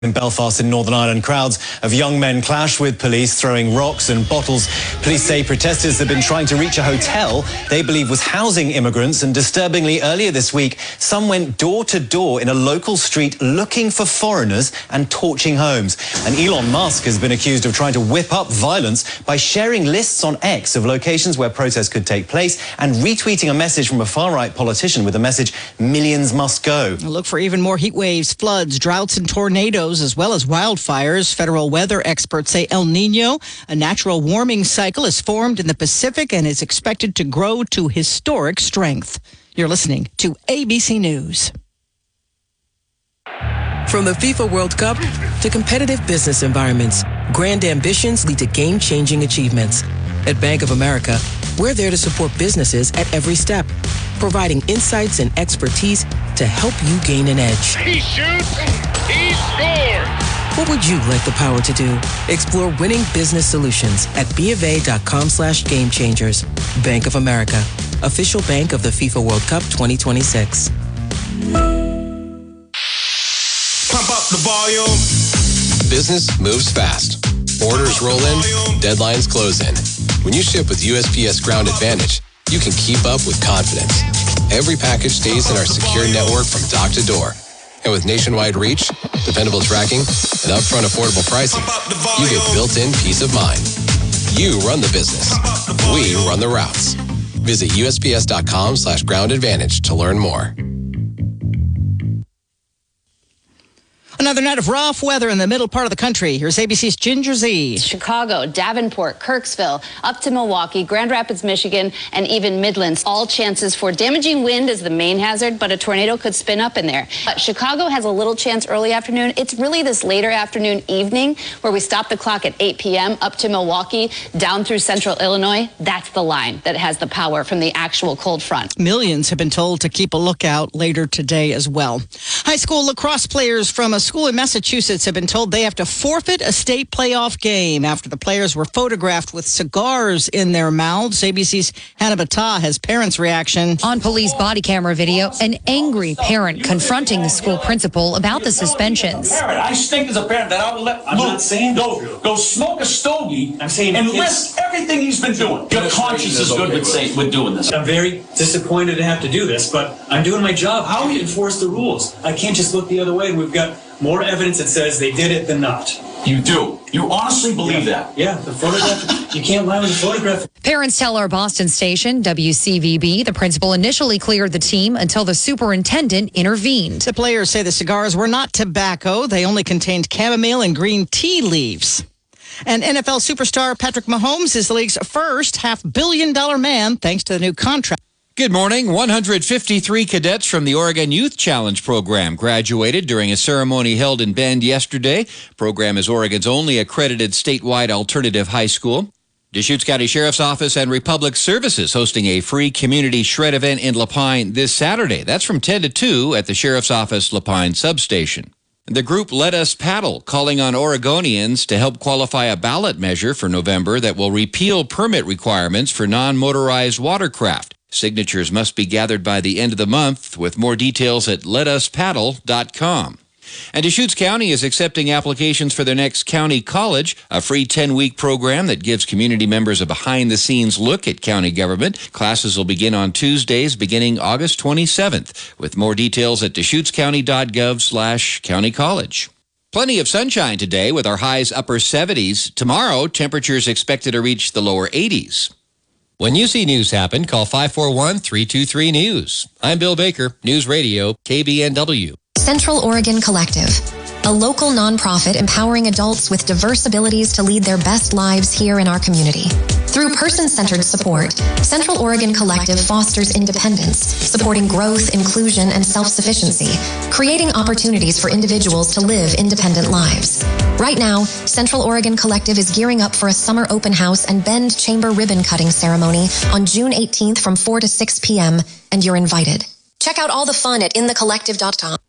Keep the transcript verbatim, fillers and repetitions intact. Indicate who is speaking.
Speaker 1: In Belfast in Northern Ireland, crowds of young men clash with police, throwing rocks and bottles. Police say protesters have been trying to reach a hotel they believe was housing immigrants, and disturbingly, earlier this week, some went door to door in a local street looking for foreigners and torching homes. And Elon Musk has been accused of trying to whip up violence by sharing lists on X of locations where protests could take place and retweeting a message from a far-right politician with the message, "Millions must go."
Speaker 2: Look for even more heat waves, floods, droughts and tornadoes, as well as wildfires. Federal weather experts say El Nino, a natural warming cycle, is formed in the Pacific and is expected to grow to historic strength. You're listening to A B C News.
Speaker 3: From the FIFA World Cup to competitive business environments, grand ambitions lead to game-changing achievements. At Bank of America, we're there to support businesses at every step, providing insights and expertise to help you gain an edge.
Speaker 4: He shoots, he scores!
Speaker 3: What would you like the power to do? Explore winning business solutions at BofA.com slash game changers. Bank of America, official bank of the FIFA World Cup twenty twenty-six.
Speaker 5: Pump up the volume.
Speaker 6: Business moves fast. Orders roll in, deadlines close in. When you ship with U S P S Ground Advantage, you can keep up with confidence. Every package stays in our secure network from dock to door. And with nationwide reach, dependable tracking, and upfront affordable pricing, you get built-in peace of mind. You run the business. We run the routes. Visit U S P S dot com slash ground advantage to learn more.
Speaker 2: Another night of rough weather in the middle part of the country. Here's A B C's Ginger Z.
Speaker 7: Chicago, Davenport, Kirksville, up to Milwaukee, Grand Rapids, Michigan, and even Midlands. All chances for damaging wind is the main hazard, but a tornado could spin up in there. But Chicago has a little chance early afternoon. It's really this later afternoon, evening, where we stop the clock at eight p.m. up to Milwaukee, down through central Illinois. That's the line that has the power from the actual cold front.
Speaker 2: Millions have been told to keep a lookout later today as well. High school lacrosse players from a school in Massachusetts have been told they have to forfeit a state playoff game after the players were photographed with cigars in their mouths. A B C's Hannah Battah has parents' reaction.
Speaker 8: On police body camera video, an angry parent confronting the school principal about the suspensions.
Speaker 9: I stink as a parent that I will let
Speaker 10: I'm
Speaker 9: Luke
Speaker 10: not saying
Speaker 9: go, go smoke a stogie
Speaker 10: I'm saying
Speaker 9: and
Speaker 10: kids,
Speaker 9: risk everything he's been doing. Your conscience is good with, say, with doing this.
Speaker 10: I'm very disappointed to have to do this, but I'm doing my job. How do you enforce the rules? I can't just look the other way. We've got more evidence that says they did it than not.
Speaker 9: You do. You honestly believe
Speaker 10: yeah.
Speaker 9: that?
Speaker 10: Yeah, the photograph, you can't lie with a photograph.
Speaker 8: Parents tell our Boston station, W C V B, the principal initially cleared the team until the superintendent intervened.
Speaker 2: The players say the cigars were not tobacco. They only contained chamomile and green tea leaves. And N F L superstar Patrick Mahomes is the league's first half-billion dollar man thanks to the new contract.
Speaker 11: Good morning. one hundred fifty-three cadets from the Oregon Youth Challenge program graduated during a ceremony held in Bend yesterday. Program is Oregon's only accredited statewide alternative high school. Deschutes County Sheriff's Office and Republic Services hosting a free community shred event in Lapine this Saturday. That's from ten to two at the Sheriff's Office Lapine substation. The group Let Us Paddle, calling on Oregonians to help qualify a ballot measure for November that will repeal permit requirements for non-motorized watercraft. Signatures must be gathered by the end of the month, with more details at let us paddle dot com. And Deschutes County is accepting applications for their next county college, a free ten-week program that gives community members a behind-the-scenes look at county government. Classes will begin on Tuesdays beginning August twenty-seventh, with more details at deschutes county dot gov slash county college. Plenty of sunshine today with our highs upper seventies. Tomorrow, temperatures expected to reach the lower eighties. When you see news happen, call five four one, three two three, news. I'm Bill Baker, News Radio, K B N W.
Speaker 12: Central Oregon Collective, a local nonprofit empowering adults with diverse abilities to lead their best lives here in our community. Through person-centered support, Central Oregon Collective fosters independence, supporting growth, inclusion, and self-sufficiency, creating opportunities for individuals to live independent lives. Right now, Central Oregon Collective is gearing up for a summer open house and Bend Chamber ribbon cutting ceremony on June eighteenth from four to six p.m., and you're invited. Check out all the fun at in the collective dot com.